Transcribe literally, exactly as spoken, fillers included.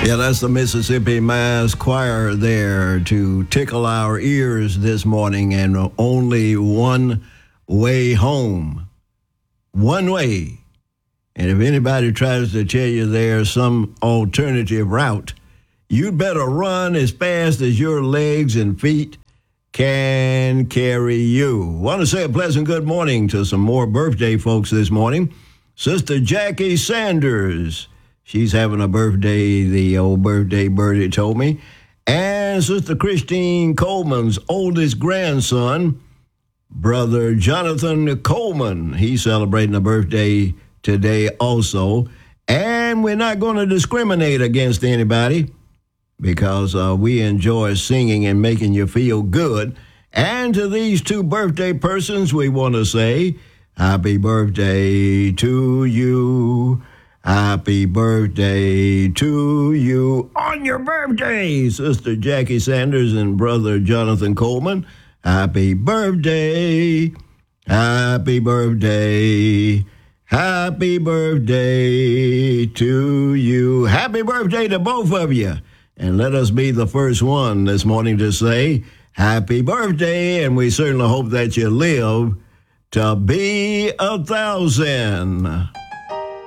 Yeah, that's the Mississippi Mass Choir there to tickle our ears this morning, and only one way home. One way. And if anybody tries to tell you there's some alternative route, you'd better run as fast as your legs and feet can carry you. Want to say a pleasant good morning to some more birthday folks this morning. Sister Jackie Sanders. She's having a birthday, the old birthday birdie told me. And Sister Christine Coleman's oldest grandson, Brother Jonathan Coleman. He's celebrating a birthday today also. And we're not going to discriminate against anybody because uh, we enjoy singing and making you feel good. And to these two birthday persons, we want to say, happy birthday to you. Happy birthday to you on your birthday, Sister Jackie Sanders and Brother Jonathan Coleman. Happy birthday, happy birthday, happy birthday to you. Happy birthday to both of you. And let us be the first one this morning to say happy birthday, and we certainly hope that you live to be a thousand.